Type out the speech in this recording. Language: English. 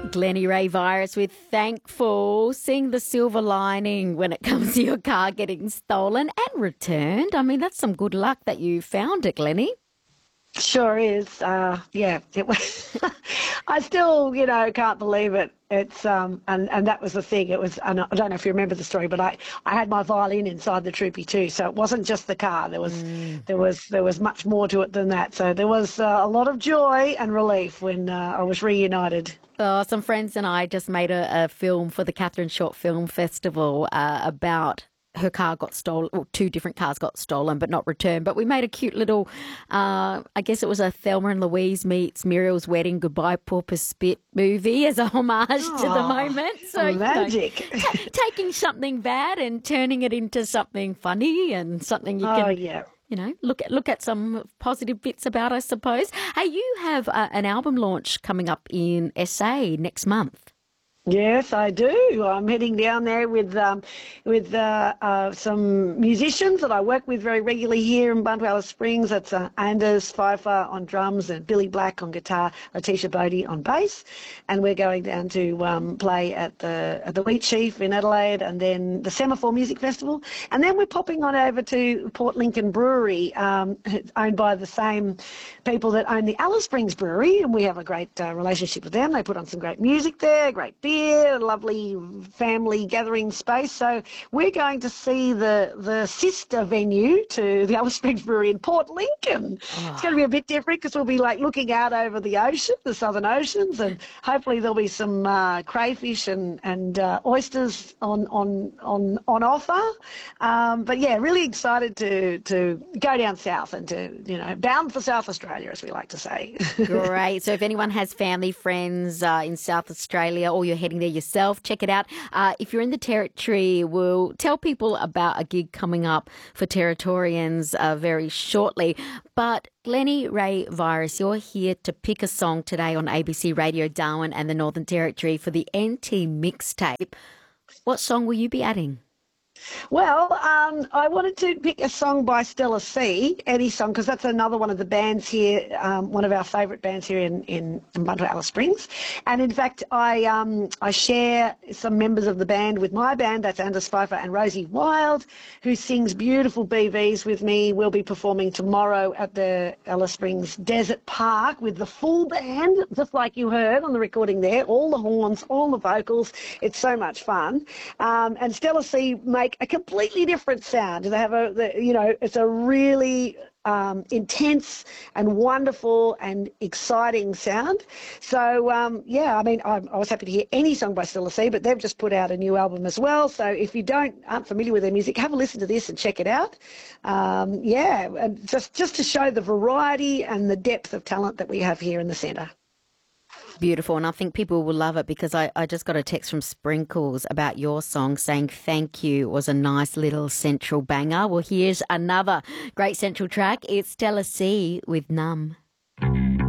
Glennie Ray Virus with Thankful. Seeing the silver lining when it comes to your car getting stolen and returned. I mean, that's some good luck that you found it, Glennie. Sure is. Yeah, it was. I still, can't believe it. It's and that was the thing. It was. And I don't know if you remember the story, but I had my violin inside the Troopy too. So it wasn't just the car. There was much more to it than that. So there was a lot of joy and relief when I was reunited. Oh, some friends and I just made a film for the Catherine Short Film Festival about her car got stolen, or two different cars got stolen but not returned. But we made a cute little, I guess it was a Thelma and Louise meets Muriel's Wedding Goodbye Porpoise Spit movie as a homage to the moment. So magic. Taking something bad and turning it into something funny and something you can, look at some positive bits about, I suppose. Hey, you have an album launch coming up in SA next month. Yes, I do. I'm heading down there with some musicians that I work with very regularly here in Buntu Alice Springs. That's Anders Pfeiffer on drums and Billy Black on guitar, Letitia Bodie on bass. And we're going down to play at the Wheat Sheaf in Adelaide and then the Semaphore Music Festival. And then we're popping on over to Port Lincoln Brewery, owned by the same people that own the Alice Springs Brewery. And we have a great relationship with them. They put on some great music there, great beer, a lovely family gathering space. So we're going to see the sister venue to the Alice Springs Brewery in Port Lincoln. It's going to be a bit different because we'll be like looking out over the ocean, the Southern Oceans, and hopefully there'll be some crayfish and oysters on offer. But yeah, really excited to go down south and to bound for South Australia, as we like to say. Great. So if anyone has family, friends in South Australia, or you're heading there yourself, check it out. If you're in the Territory, we'll tell people about a gig coming up for Territorians very shortly. But Glennie Ray Virus, you're here to pick a song today on ABC Radio Darwin and the Northern Territory for the NT Mixtape. What song will you be adding? Well, I wanted to pick a song by Stella C, any song, because that's another one of the bands here, one of our favourite bands here in Buntu Alice Springs. And in fact, I share some members of the band with my band. That's Anders Pfeiffer and Rosie Wild, who sings beautiful BVs with me. We'll be performing tomorrow at the Alice Springs Desert Park with the full band, just like you heard on the recording there, all the horns, all the vocals. It's so much fun. And Stella C make a completely different sound. They have it's a really intense and wonderful and exciting sound. So, I was happy to hear any song by Stella C, but they've just put out a new album as well. So if you aren't familiar with their music, have a listen to this and check it out. And just to show the variety and the depth of talent that we have here in the centre. Beautiful, and I think people will love it because I just got a text from Sprinkles about your song saying thank you was a nice little central banger. Well, here's another great central track. It's Stella C with Numb.